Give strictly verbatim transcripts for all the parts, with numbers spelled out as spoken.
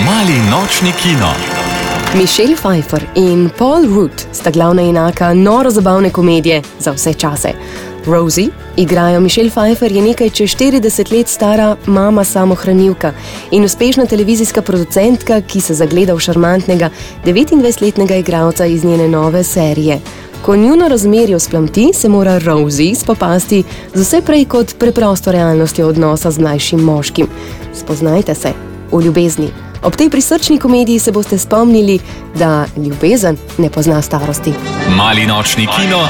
Mali nočni kino. Michelle Pfeiffer in Paul Rudd sta glavna junaka noro zabavne komedije za vse čase. Rosie igrajo Michelle Pfeiffer je nekaj čez štirideset let stara mama samohranilka in uspešna televizijska producentka, ki se zagleda v šarmantnega devetindvajsetletnega igralca iz njene nove serije. Ko njuno razmerje vzplamti, se mora Rosie spopasti z vse prej kot preprosto realnostjo odnosa z mlajšim moškim. Spoznajte se v ljubezni. Ob tej prisrčni komediji se boste spomnili, da ljubezen ne pozna starosti. Mali nočni kino.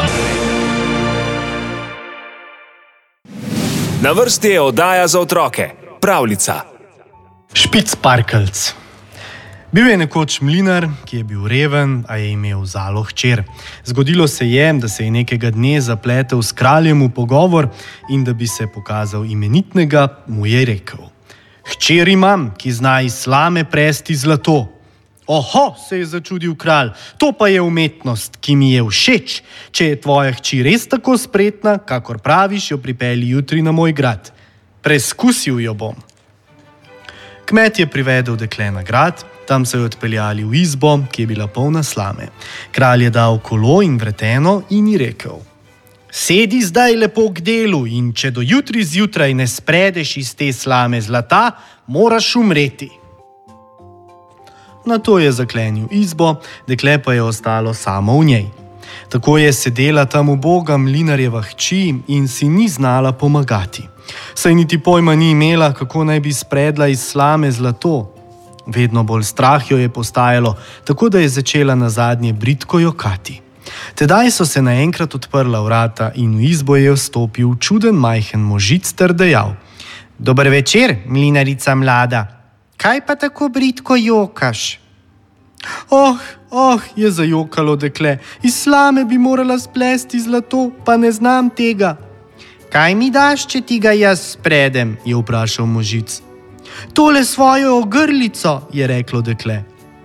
Na vrsti je oddaja za otroke. Pravljica. Špicparkelc. Bil je nekoč mlinar, ki je bil reven, a je imel zalo hčer. Zgodilo se je, da se je nekega dne zapletel s kraljem v pogovor in da bi se pokazal imenitnega, mu je rekel: Hčer imam, ki zna iz slame presti zlato. Oho, se je začudil kralj, to pa je umetnost, ki mi je všeč. Če je tvoja hči res tako spretna, kakor praviš, jo pripelji jutri na moj grad. Preskusil jo bom. Kmet je privedel dekle na grad, tam so jo odpeljali v izbo, ki je bila polna slame. Kralj je dal kolo in vreteno in ji rekel: Sedi zdaj lepo k delu in če do jutri zjutraj ne spredeš iz te slame zlata, moraš umreti. Nato je zaklenil izbo, dekle pa je ostalo samo v njej. Tako je sedela tam uboga mlinarjeva hči in si ni znala pomagati. Saj niti pojma ni imela, kako naj bi spredla iz slame zlato. Vedno bolj strah jo je postajalo, tako da je začela nazadnje bridko jokati. Tedaj so se naenkrat odprla vrata in v izbo je vstopil čuden majhen možic ter dejal: Dober večer, mlinarica mlada. Kaj pa tako bridko jokaš? Oh, oh, je zajokalo dekle, iz slame bi morala splesti zlato, pa ne znam tega. Kaj mi daš, če ti ga jaz spredem? Je vprašal možic. Tole svojo ogrlico, je reklo dekle.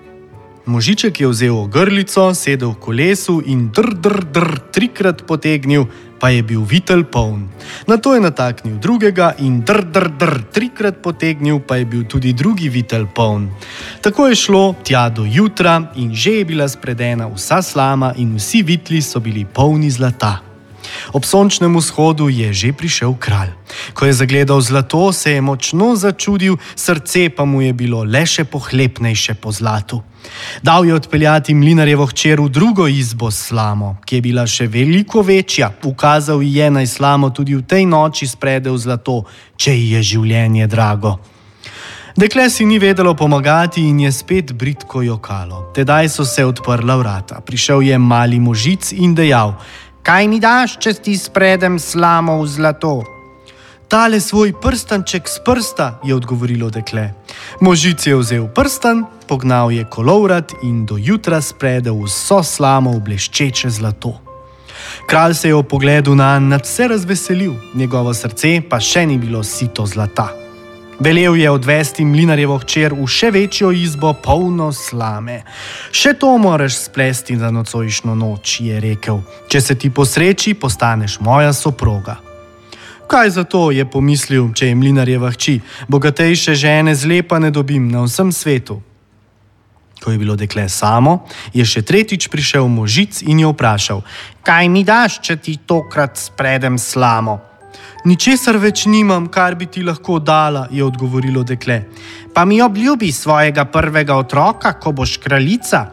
Možiček je vzel ogrlico, sedel v kolesu in dr, dr, dr, trikrat potegnil, pa je bil vitel poln. Nato je nataknil drugega in dr, dr, dr, trikrat potegnil, pa je bil tudi drugi vitel poln. Tako je šlo tja do jutra in že je bila spredena vsa slama in vsi vitli so bili polni zlata. Ob sončnem vzhodu je že prišel kralj. Ko je zagledal zlato, se je močno začudil, srce pa mu je bilo le še pohlepnejše po zlatu. Dal je odpeljati mlinarjevo hčer v drugo izbo s slamo, ki je bila še veliko večja. Ukazal ji je, naj slamo tudi v tej noči sprede v zlato, če ji je življenje drago. Dekle si ni vedelo pomagati in je spet bridko jokalo. Tedaj so se odprla vrata. Prišel je mali možic in dejal: Kaj mi daš, če ti spredem slamo v zlato? Tale svoj prstanček s prsta, je odgovorilo dekle. Možic je vzel prstan, pognal je kolovrat in do jutra spredel vso slamo v bleščeče zlato. Kralj se je ob pogledu nanj nadvse razveselil, njegovo srce pa še ni bilo sito zlata. Velel je odvesti mlinarjevo hčer v še večjo izbo, polno slame. Še to moraš splesti za nocojšnjo noč, je rekel. Če se ti posreči, postaneš moja soproga. Kaj za to, je pomislil, če je mlinarjeva hči. Bogatejše žene zlepa ne dobim na vsem svetu. Ko je bilo dekle samo, je še tretjič prišel možic in jo vprašal: Kaj mi daš, če ti tokrat spredem slamo? Ničesar več nimam, kar bi ti lahko dala, je odgovorilo dekle. Pa mi obljubi svojega prvega otroka, ko boš kraljica.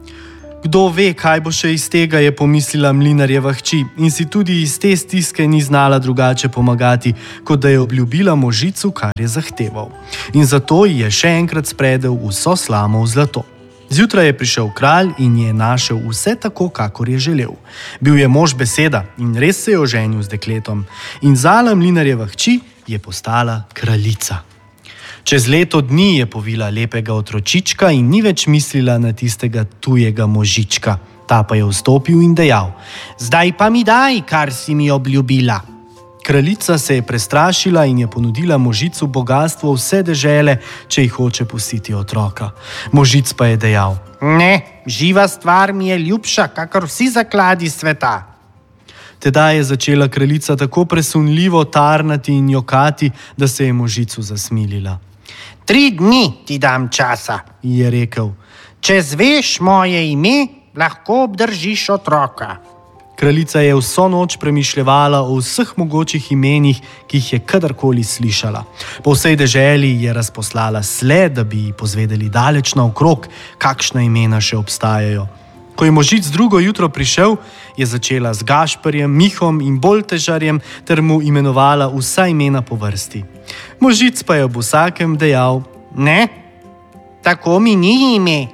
Kdo ve, kaj bo še iz tega, je pomislila mlinarjeva hči in si tudi iz te stiske ni znala drugače pomagati, kot da je obljubila možicu, kar je zahteval. In zato ji je še enkrat spredel vso slamo v zlato. Zjutraj je prišel kralj in je našel vse tako, kakor je želel. Bil je mož beseda in res se je oženil z dekletom. In zala mlinarjeva hči je postala kraljica. Čez leto dni je povila lepega otročička in ni več mislila na tistega tujega možička. Ta pa je vstopil in dejal: Zdaj pa mi daj, kar si mi obljubila. Kraljica se je prestrašila in je ponudila možicu bogastvo vse dežele, če ji hoče pustiti otroka. Možic pa je dejal: Ne, živa stvar mi je ljubša, kakor vsi zakladi sveta. Tedaj je začela kraljica tako presunljivo tarnati in jokati, da se je možicu zasmilila. Tri dni ti dam časa, je rekel. Če zveš moje ime, lahko obdržiš otroka. Kraljica je vso noč premišljevala o vseh mogočih imenih, ki jih je kadarkoli slišala. Po vsej deželi je razposlala sled, da bi pozvedeli daleč naokrog, kakšna imena še obstajajo. Ko je možic drugo jutro prišel, je začela z Gašperjem, Mihom in Boltežarjem ter mu imenovala vsa imena po vrsti. Možic pa je ob vsakem dejal: Ne, tako mi ni ime.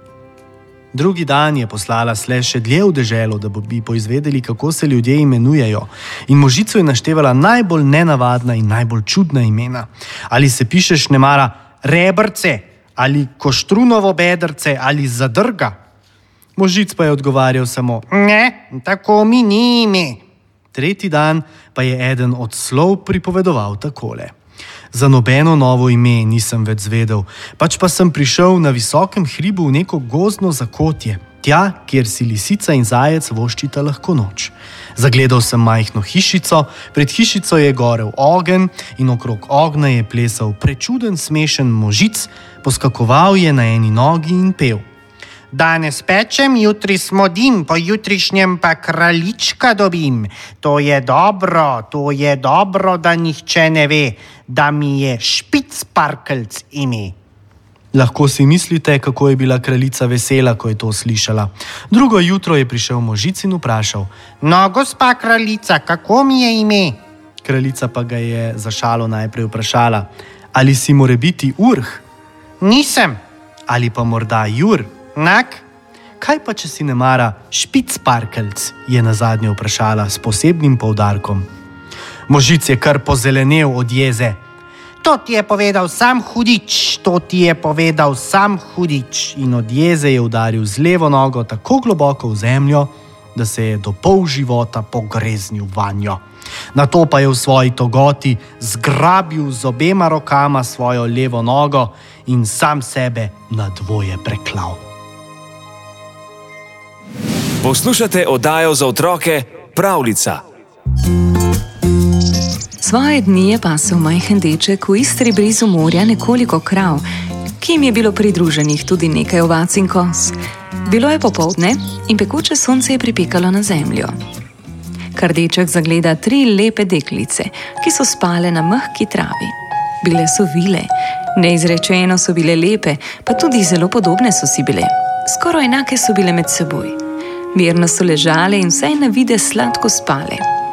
Drugi dan je poslala sled še dlje v deželo, da bi poizvedeli, kako se ljudje imenujejo. In možicu je naštevala najbolj nenavadna in najbolj čudna imena. Ali se pišeš nemara Rebrce, ali Koštrunovo bedrce, ali Zadrga? Možic pa je odgovarjal samo: Ne, tako mi ni ime. Tretji dan pa je eden od slov pripovedoval takole: Za nobeno novo ime nisem več zvedel, pač pa sem prišel na visokem hribu v neko gozdno zakotje, tja, kjer si lisica in zajec voščita lahko noč. Zagledal sem majhno hišico, pred hišico je gorel ogenj in okrog ognja je plesal prečuden smešen možic, poskakoval je na eni nogi in pel: Danes pečem, jutri smodim, po jutrišnjem pa kraljička dobim. To je dobro, to je dobro, da nihče ne ve, da mi je Špicparkelc ime. Lahko si mislite, kako je bila kraljica vesela, ko je to slišala. Drugo jutro je prišel možic in vprašal: No, gospa kraljica, kako mi je ime? Kraljica pa ga je za šalo najprej vprašala: Ali si morebiti Urh? Nisem. Ali pa morda Jur? Nak? Kaj pa, če si nemara Špicparkelc? Je nazadnje vprašala s posebnim poudarkom. Možic je kar pozelenel od jeze. To ti je povedal sam hudič, to ti je povedal sam hudič. In od jeze je udaril z levo nogo tako globoko v zemljo, da se je do pol života pogreznil vanjo. Nato pa je v svoji togoti zgrabil z obema rokama svojo levo nogo in sam sebe na dvoje preklal. Poslušate oddajo za otroke Pravljica. Svoje dni je pasel majhen deček v Istri blizu morja nekoliko krav, ki jim je bilo pridruženih tudi nekaj ovac in koz. Bilo je popoldne in pekoče sonce je pripekalo na zemljo. Kar deček zagleda tri lepe deklice, ki so spale na mehki travi. Bile so vile, neizrečeno so bile lepe, pa tudi zelo podobne so si bile. Skoraj enake so bile med seboj. Mirno so ležale in vsaj na videz sladko spale.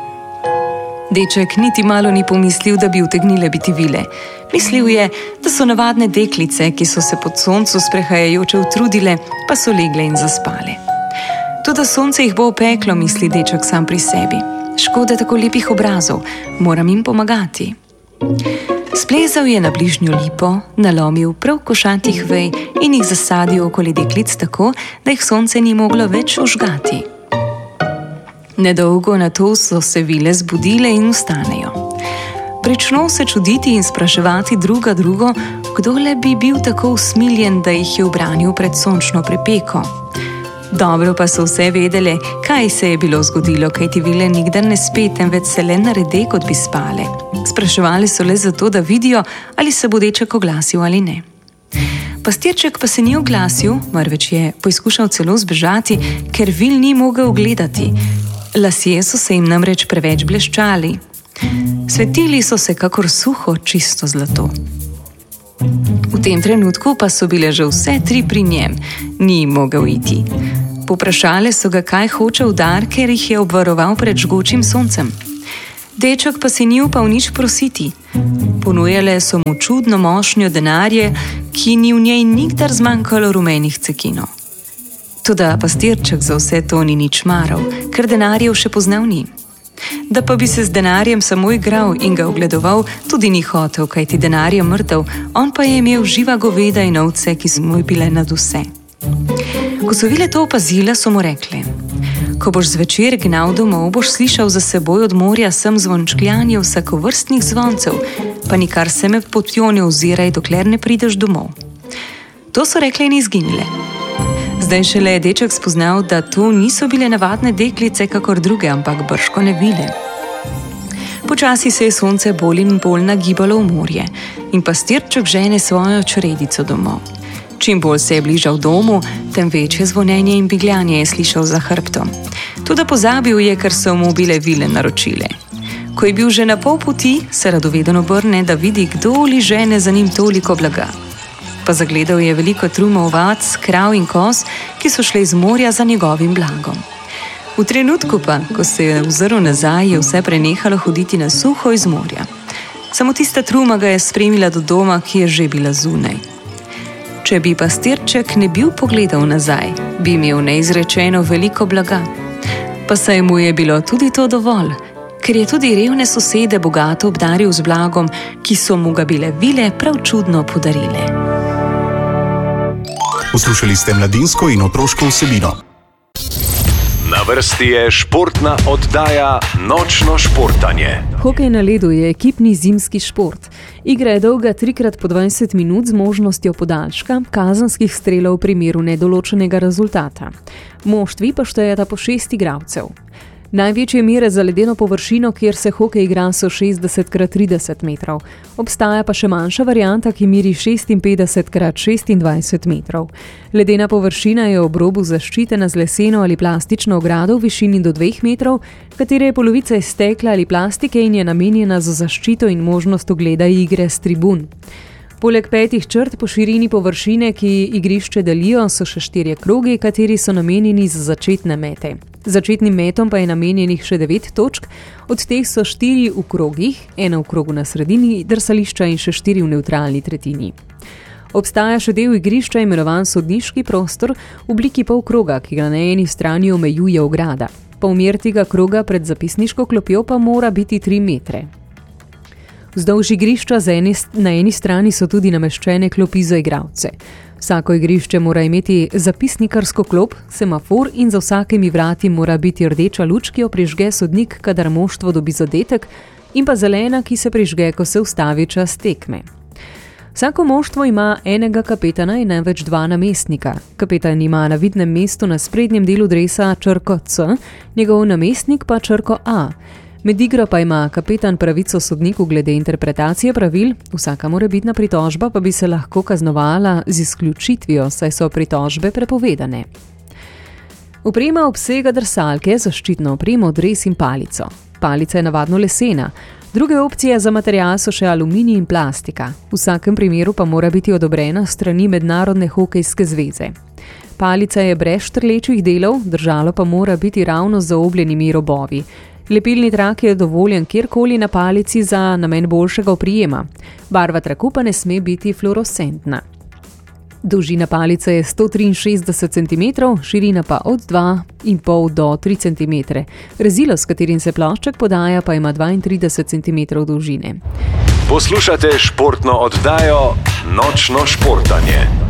Deček niti malo ni pomislil, da bi utegnile biti vile. Mislil je, da so navadne deklice, ki so se pod soncu sprehajajoče utrudile, pa so legle in zaspale. Toda sonce jih bo opeklo, misli deček sam pri sebi. Škoda tako lepih obrazov, moram jim pomagati. Splezal je na bližnjo lipo, nalomil prav košatih vej in jih zasadil okoli deklic tako, da jih sonce ni moglo več ožgati. Nedolgo nato so se vile zbudile in vstanejo. Prično se čuditi in spraševati druga drugo, kdo le bi bil tako usmiljen, da jih je ubranil pred sončno prepeko. Dobro pa so vse vedele, kaj se je bilo zgodilo, kajti vile nikdar ne spe, temveč se le narede, kot bi spale. Spraševali so le zato, da vidijo, ali se bo deček oglasil ali ne. Pastirček pa se ni oglasil, marveč je poizkušal celo zbežati, ker vil ni mogel gledati. Lasje so se jim namreč preveč bleščali. Svetili so se kakor suho, čisto zlato. V tem trenutku pa so bile že vse tri pri njem, ni mogel iti. Poprašale so ga, kaj hoče v dar, ker jih je obvaroval pred žgočim soncem. Deček pa si ni upal nič prositi. Ponujale so mu čudno mošnjo denarje, ki ni v njej nikdar zmanjkalo rumenih cekinov. Toda pastirček za vse to ni nič maral, ker denarjev še poznal ni. Da pa bi se z denarjem samo igral in ga ogledoval, tudi ni hotel, kajti denar je mrtev, on pa je imel živa goveda in ovce, ki so mu bile nad vse. Ko so vile to opazile, so mu rekle: Ko boš zvečer gnal domov, boš slišal za seboj od morja sem zvončkljanje vsakovrstnih zvoncev, pa nikar se med potjo ne oziraj, dokler ne prideš domov. To so rekle in izginile. Zdaj šele je deček spoznal, da to niso bile navadne deklice kakor druge, ampak bržkone vile. Počasi se je sonce bolj in bolj nagibalo v morje in pastirček žene svojo čredico domov. Čim bolj se je bližal domu, tem večje zvonjenje in bigljanje je slišal za hrbtom. Toda pozabil je, ker so mu bile vile naročile. Ko je bil že na pol poti, se radoveden obrne, da vidi, kdo li žene za njim toliko blaga. Pa zagledal je veliko trumov ovac, krav in koz, ki so šle iz morja za njegovim blagom. V trenutku pa, ko se je ozrl nazaj, je vse prenehalo hoditi na suho iz morja. Samo tista truma ga je spremila do doma, ki je že bila zunaj. Če bi pastirček ne bil pogledal nazaj, bi imel neizrečeno veliko blaga. Pa saj mu je bilo tudi to dovolj, ker je tudi revne sosede bogato obdaril z blagom, ki so mu ga bile vile prav čudno podarile. Poslušali ste mladinsko in otroško vsebino. Na vrsti je športna oddaja Nočno športanje. Hokej na ledu je ekipni zimski šport. Igra je dolga trikrat po dvajset minut z možnostjo podaljška, kazenskih strelov v primeru nedoločenega rezultata. Moštvi pa štejeta po šest igralcev. Največje mere za ledeno površino, kjer se hokej igra, so šestdeset krat trideset metrov. Obstaja pa še manjša varianta, ki meri šestinpetdeset krat šestindvajset metrov. Ledena površina je ob robu zaščitena z leseno ali plastično ogrado v višini do dveh metrov, katere je polovica iz stekla ali plastike in je namenjena za zaščito in možnost ogleda igre s tribun. Poleg petih črt po širini površine, ki igrišče delijo, so še štirje krogi, kateri so namenjeni za začetne mete. Začetnim metom pa je namenjenih še devet točk, od teh so štiri v krogih, ena v krogu na sredini drsališča in še štiri v nevtralni tretjini. Obstaja še del igrišča imenovan sodniški prostor v obliki polkroga, ki ga na eni strani omejuje ograda. Polmer tega kroga pred zapisniško klopjo pa mora biti tri metre. Vzdolž igrišča na eni strani so tudi nameščene klopi za igralce. Vsako igrišče mora imeti zapisnikarsko klop, semafor in za vsakimi vrati mora biti rdeča luč, ki jo prižge sodnik, kadar moštvo dobi zadetek, in pa zelena, ki se prižge, ko se ustavi čas tekme. Vsako moštvo ima enega kapetana in največ dva namestnika. Kapetan ima na vidnem mestu na sprednjem delu dresa črko C, njegov namestnik pa črko A. Med igro pa ima kapetan pravico sodniku glede interpretacije pravil, vsaka morebitna pritožba pa bi se lahko kaznovala z izključitvijo, saj so pritožbe prepovedane. Oprema obsega drsalke, zaščitno opremo, dres in palico. Palica je navadno lesena. Druge opcije za material so še aluminij in plastika. V vsakem primeru pa mora biti odobrena strani Mednarodne hokejske zveze. Palica je brez štrlečih delov, držalo pa mora biti ravno z zaobljenimi robovi. Lepilni trak je dovoljen kjerkoli na palici za namen boljšega oprijema. Barva traku pa ne sme biti fluorescentna. Dolžina palice je sto triinšestdeset centimetrov, širina pa od dva in pol do tri centimetre. Rezilo, s katerim se plošček podaja, pa ima dvaintrideset centimetrov dolžine. Poslušate športno oddajo Nočno športanje.